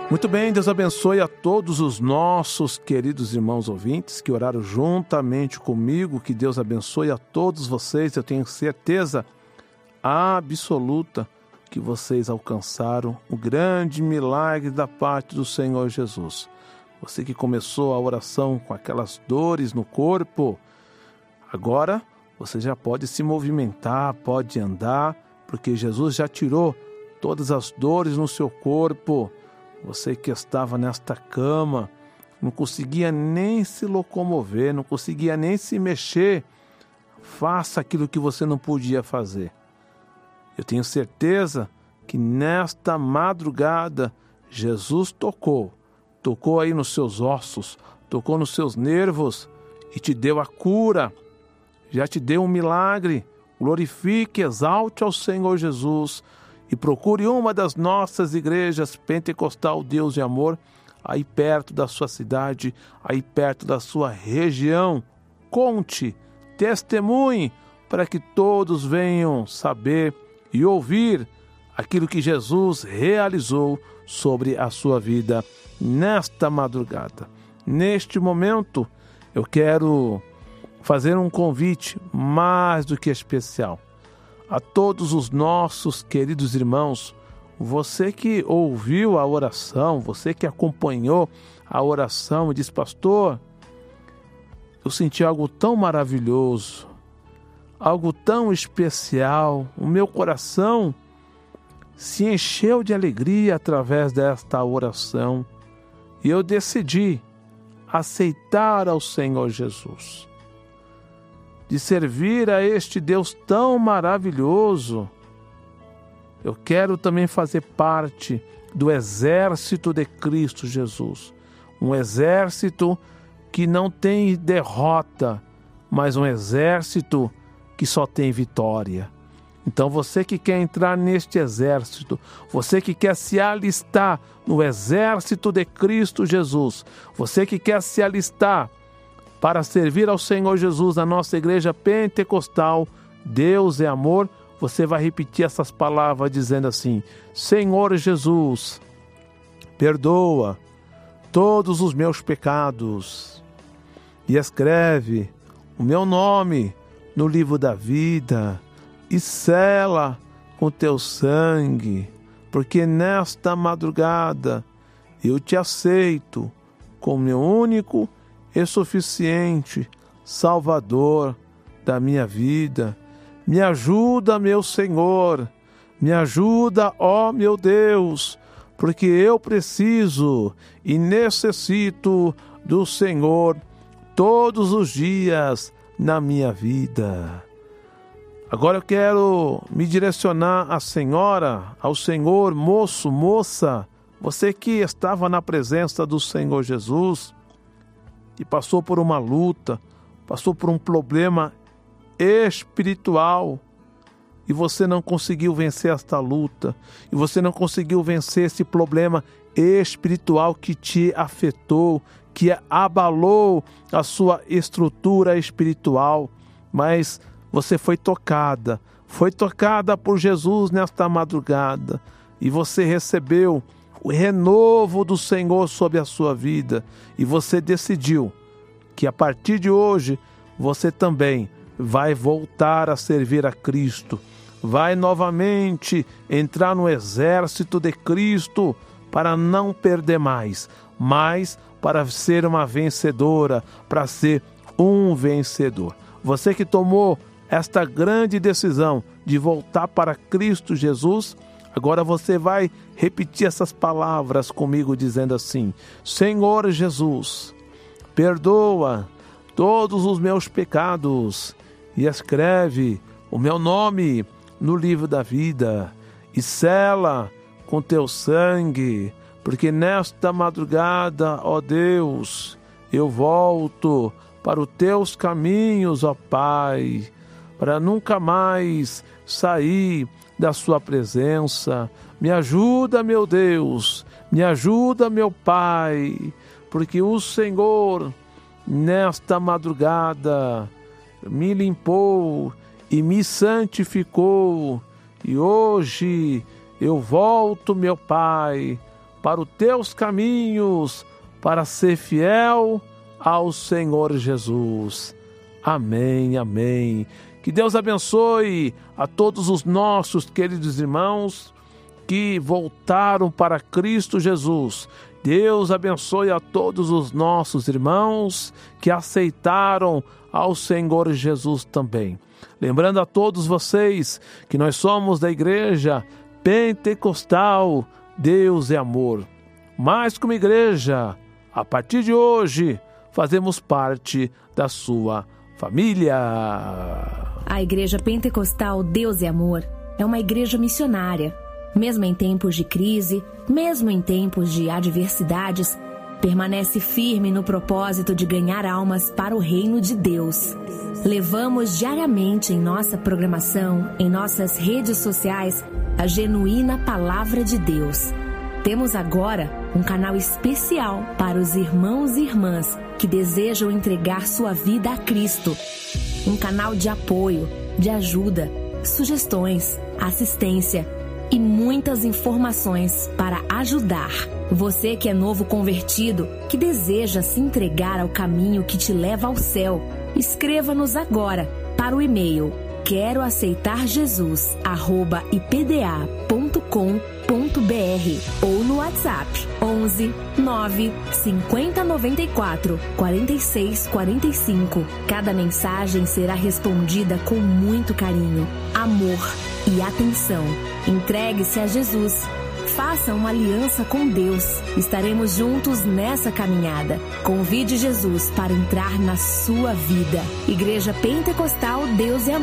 Muito bem, Deus abençoe a todos os nossos queridos irmãos ouvintes que oraram juntamente comigo. Que Deus abençoe a todos vocês. Eu tenho certeza absoluta que vocês alcançaram o grande milagre da parte do Senhor Jesus. Você que começou a oração com aquelas dores no corpo, agora você já pode se movimentar, pode andar, porque Jesus já tirou todas as dores no seu corpo. Você que estava nesta cama, não conseguia nem se locomover, não conseguia nem se mexer, faça aquilo que você não podia fazer. Eu tenho certeza que nesta madrugada, Jesus tocou aí nos seus ossos, tocou nos seus nervos e te deu a cura, já te deu um milagre. Glorifique, exalte ao Senhor Jesus. E procure uma das nossas igrejas Pentecostal Deus e Amor, aí perto da sua cidade, aí perto da sua região. Conte, testemunhe, para que todos venham saber e ouvir aquilo que Jesus realizou sobre a sua vida nesta madrugada. Neste momento, eu quero fazer um convite mais do que especial a todos os nossos queridos irmãos. Você que ouviu a oração, você que acompanhou a oração e disse: pastor, eu senti algo tão maravilhoso, algo tão especial, o meu coração se encheu de alegria através desta oração e eu decidi aceitar ao Senhor Jesus, de servir a este Deus tão maravilhoso. Eu quero também fazer parte do exército de Cristo Jesus. Um exército que não tem derrota, mas um exército que só tem vitória. Então você que quer entrar neste exército, você que quer se alistar no exército de Cristo Jesus, você que quer se alistar para servir ao Senhor Jesus na nossa igreja pentecostal, Deus é amor, você vai repetir essas palavras dizendo assim: Senhor Jesus, perdoa todos os meus pecados e escreve o meu nome no livro da vida e sela com teu sangue, porque nesta madrugada eu te aceito como meu único e suficiente Salvador da minha vida. Me ajuda, meu Senhor, me ajuda, ó meu Deus, porque eu preciso e necessito do Senhor todos os dias na minha vida. Agora eu quero me direcionar à senhora, ao senhor, moço, moça, você que estava na presença do Senhor Jesus e passou por uma luta, passou por um problema espiritual, e você não conseguiu vencer esta luta, e você não conseguiu vencer esse problema espiritual que te afetou, que abalou a sua estrutura espiritual, mas você foi tocada por Jesus nesta madrugada, e você recebeu o renovo do Senhor sobre a sua vida, e você decidiu que a partir de hoje você também vai voltar a servir a Cristo, vai novamente entrar no exército de Cristo para não perder mais, mas para ser uma vencedora, para ser um vencedor. Você que tomou esta grande decisão de voltar para Cristo Jesus, agora você vai repetir essas palavras comigo dizendo assim: Senhor Jesus, perdoa todos os meus pecados e escreve o meu nome no livro da vida e sela com teu sangue, porque nesta madrugada, ó Deus, eu volto para os teus caminhos, ó Pai, para nunca mais sair da sua presença. Me ajuda, meu Deus, me ajuda, meu Pai, porque o Senhor, nesta madrugada, me limpou e me santificou, e hoje eu volto, meu Pai, para os teus caminhos, para ser fiel ao Senhor Jesus. Amém, amém. Que Deus abençoe a todos os nossos queridos irmãos que voltaram para Cristo Jesus. Deus abençoe a todos os nossos irmãos que aceitaram ao Senhor Jesus também. Lembrando a todos vocês que nós somos da Igreja Pentecostal Deus é Amor. Mais que uma igreja, a partir de hoje, fazemos parte da sua família. A Igreja Pentecostal Deus é Amor é uma igreja missionária. Mesmo em tempos de crise, mesmo em tempos de adversidades, permanece firme no propósito de ganhar almas para o reino de Deus. Levamos diariamente em nossa programação, em nossas redes sociais, a genuína Palavra de Deus. Temos agora um canal especial para os irmãos e irmãs que desejam entregar sua vida a Cristo. Um canal de apoio, de ajuda, sugestões, assistência e muitas informações para ajudar. Você que é novo convertido, que deseja se entregar ao caminho que te leva ao céu, escreva-nos agora para o e-mail queroaceitarjesus@ipda.com.br ou no WhatsApp 11 9 50 94 46 45. Cada mensagem será respondida com muito carinho, amor e atenção. Entregue-se a Jesus. Faça uma aliança com Deus. Estaremos juntos nessa caminhada. Convide Jesus para entrar na sua vida. Igreja Pentecostal Deus é Amor.